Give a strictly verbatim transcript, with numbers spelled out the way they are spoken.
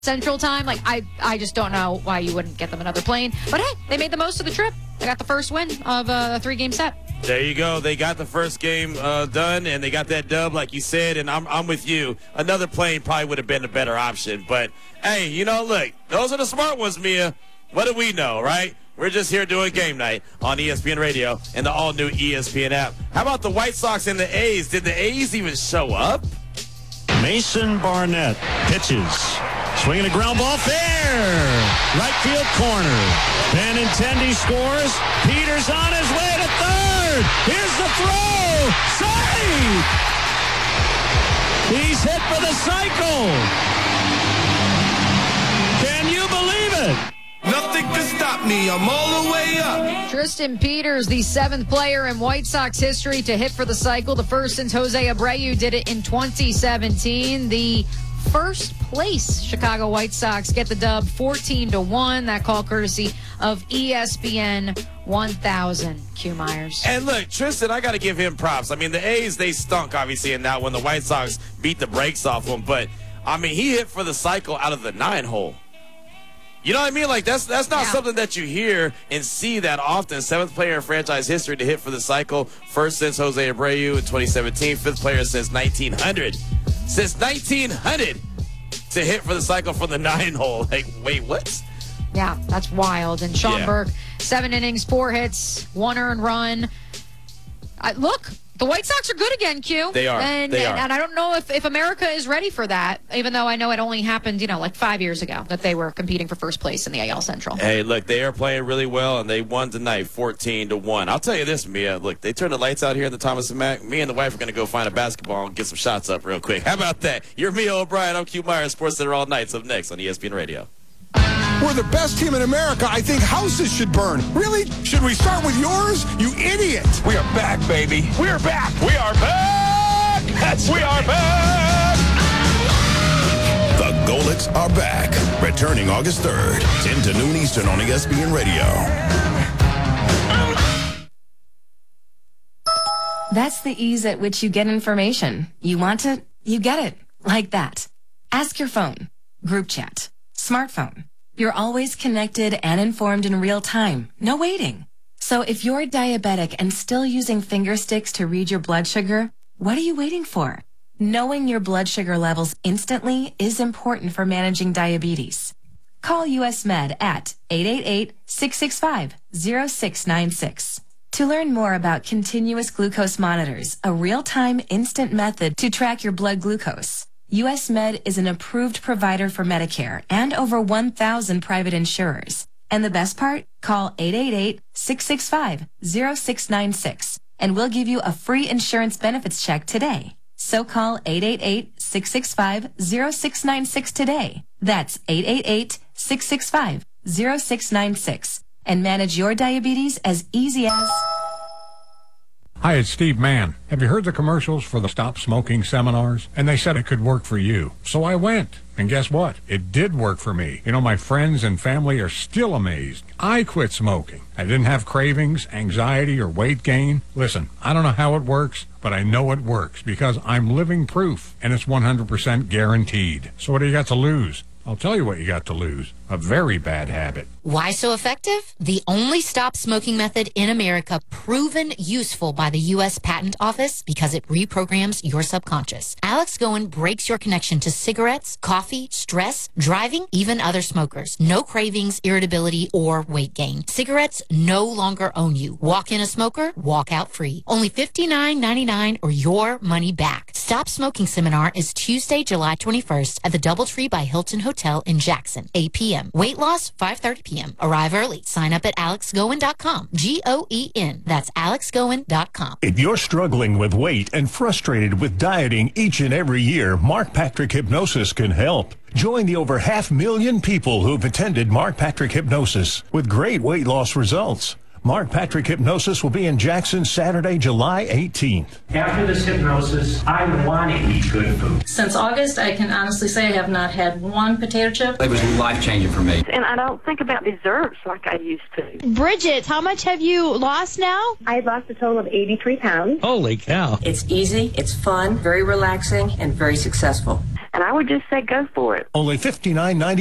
Central Time. Like, I, I just don't know why you wouldn't get them another plane. But hey, they made the most of the trip. They got the first win of a three-game set. There you go. They got the first game uh, done, and they got that dub, like you said, and I'm I'm with you. Another plane probably would have been a better option. But, hey, you know, look, those are the smart ones, Mia. What do we know, right? We're just here doing game night on E S P N Radio and the all-new E S P N app. How about the White Sox and the A's? Did the A's even show up? Mason Barnett pitches. Swinging a ground ball, fair. Right field corner. Benintendi scores. Peters on his way to third. Here's the throw. Save! He's hit for the cycle. Can you believe it? Nothing can stop me. I'm all the way up. Tristan Peters, the seventh player in White Sox history to hit for the cycle. The first since Jose Abreu did it in twenty seventeen. The first place Chicago White Sox get the dub fourteen to one. That call courtesy of E S P N one thousand. Q Myers. And look, Tristan, I got to give him props. I mean, the A's, they stunk, obviously, and now when the White Sox beat the brakes off them. But, I mean, he hit for the cycle out of the nine hole. You know what I mean? Like, that's that's not yeah. something that you hear and see that often. Seventh player in franchise history to hit for the cycle. First since Jose Abreu in twenty seventeen. Fifth player since nineteen hundred. Since nineteen hundred to hit for the cycle from the nine hole. Like, wait, what? Yeah, that's wild. And Sean yeah. Burke, seven innings, four hits, one earned run. I, look, the White Sox are good again, Q. They are. And, they and, are. and I don't know if, if America is ready for that, even though I know it only happened, you know, like five years ago that they were competing for first place in the A L Central. Hey, look, they are playing really well, and they won tonight fourteen to one. I'll tell you this, Mia. Look, they turned the lights out here at the Thomas and Mack. Me and the wife are going to go find a basketball and get some shots up real quick. How about that? You're Mia O'Brien. I'm Q Myers, Sports Center all nights. Up next on E S P N Radio. We're the best team in America. I think houses should burn. Really? Should we start with yours? You idiot. We are back, baby. We are back. We are back. That's we are back. The Golics are back. Returning August third, ten to noon Eastern on E S P N Radio. That's the ease at which you get information. You want it, you get it. Like that. Ask your phone. Group chat. Smartphone. You're always connected and informed in real time. No waiting. So if you're diabetic and still using finger sticks to read your blood sugar, what are you waiting for? Knowing your blood sugar levels instantly is important for managing diabetes. Call U S Med at eight eight eight, six six five, zero six nine six. To learn more about continuous glucose monitors, a real-time instant method to track your blood glucose, U S Med is an approved provider for Medicare and over one thousand private insurers. And the best part? Call eight eight eight, six six five, zero six nine six and we'll give you a free insurance benefits check today. So call eight eight eight, six six five, zero six nine six today. That's eight eight eight, six six five, zero six nine six and manage your diabetes as easy as... Hi, it's Steve Mann. Have you heard the commercials for the Stop Smoking seminars? And they said it could work for you. So I went. And guess what? It did work for me. You know, my friends and family are still amazed. I quit smoking. I didn't have cravings, anxiety, or weight gain. Listen, I don't know how it works, but I know it works because I'm living proof, and it's one hundred percent guaranteed. So what do you got to lose? I'll tell you what you got to lose. A very bad habit. Why so effective? The only stop smoking method in America proven useful by the U S Patent Office because it reprograms your subconscious. Alex Goen breaks your connection to cigarettes, coffee, stress, driving, even other smokers. No cravings, irritability, or weight gain. Cigarettes no longer own you. Walk in a smoker, walk out free. Only fifty-nine ninety-nine or your money back. Stop Smoking Seminar is Tuesday, July twenty-first at the Doubletree by Hilton Hotel in Jackson, eight p.m. Weight loss, five thirty p.m. Arrive early. Sign up at alex goen dot com. G O E N. That's alex goen dot com. If you're struggling with weight and frustrated with dieting each and every year, Mark Patrick Hypnosis can help. Join the over half million people who've attended Mark Patrick Hypnosis with great weight loss results. Mark Patrick Hypnosis will be in Jackson Saturday, July eighteenth. After this hypnosis, I want to eat good food. Since August, I can honestly say I have not had one potato chip. It was life-changing for me. And I don't think about desserts like I used to. Bridget, how much have you lost now? I lost a total of eighty-three pounds. Holy cow. It's easy, it's fun, very relaxing, and very successful. And I would just say go for it. Only fifty-nine ninety.